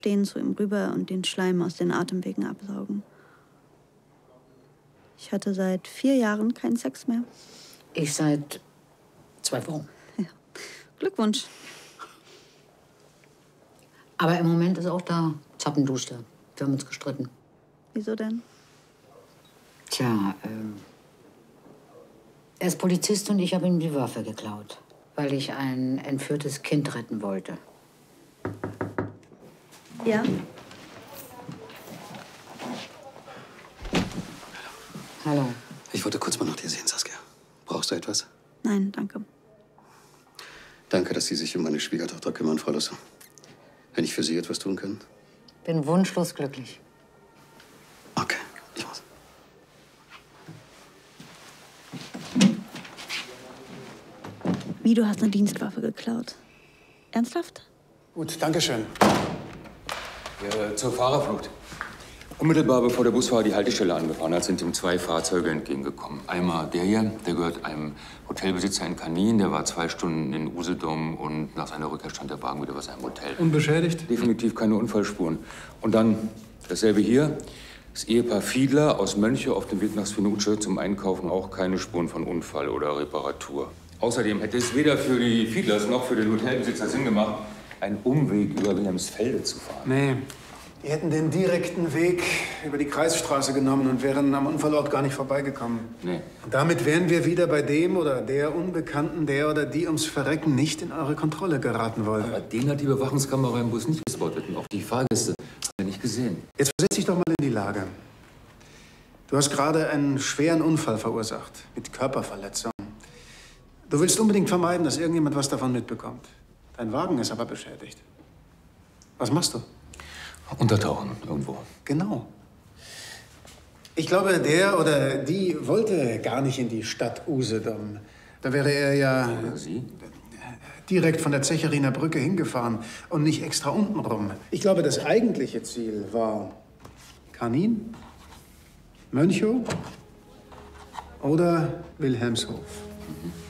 stehen zu ihm rüber und den Schleim aus den Atemwegen absaugen. Ich hatte seit 4 Jahren keinen Sex mehr. Ich seit 2 Wochen. Ja. Glückwunsch. Aber im Moment ist auch da zappenduster. Wir haben uns gestritten. Wieso denn? Tja, er ist Polizist und ich habe ihm die Waffe geklaut, weil ich ein entführtes Kind retten wollte. Ja? Hallo. Ich wollte kurz mal nach dir sehen, Saskia. Brauchst du etwas? Nein, danke. Danke, dass Sie sich um meine Schwiegertochter kümmern, Frau Lusse. Wenn ich für Sie etwas tun kann? Bin wunschlos glücklich. Okay, ich muss. Wie, du hast eine Dienstwaffe geklaut? Ernsthaft? Gut, danke schön. Ja, zur Fahrerflucht. Unmittelbar bevor der Busfahrer die Haltestelle angefahren hat, sind ihm 2 Fahrzeuge entgegengekommen. Einmal der hier, der gehört einem Hotelbesitzer in Kanin. Der war 2 Stunden in Usedom und nach seiner Rückkehr stand der Wagen wieder bei seinem Hotel. Unbeschädigt? Definitiv keine Unfallspuren. Und dann dasselbe hier. Das Ehepaar Fiedler aus Mönche auf dem Weg nach Svinuce zum Einkaufen, auch keine Spuren von Unfall oder Reparatur. Außerdem hätte es weder für die Fiedlers noch für den Hotelbesitzer Sinn gemacht, einen Umweg über Wilhelmsfelde zu fahren. Nee. Die hätten den direkten Weg über die Kreisstraße genommen und wären am Unfallort gar nicht vorbeigekommen. Nee. Und damit wären wir wieder bei dem oder der Unbekannten, der oder die ums Verrecken nicht in eure Kontrolle geraten wollte. Aber den hat die Überwachungskamera im Bus nicht gespottet. Und auch die Fahrgäste haben wir nicht gesehen. Jetzt versetz dich doch mal in die Lage. Du hast gerade einen schweren Unfall verursacht, mit Körperverletzung. Du willst unbedingt vermeiden, dass irgendjemand was davon mitbekommt. Dein Wagen ist aber beschädigt. Was machst du? Untertauchen irgendwo. Genau. Ich glaube, der oder die wollte gar nicht in die Stadt Usedom. Da wäre er ja Oder sie? direkt von der Zecheriner Brücke hingefahren und nicht extra unten rum. Ich glaube, das eigentliche Ziel war Kanin, Mönchow oder Wilhelmshof. Mhm.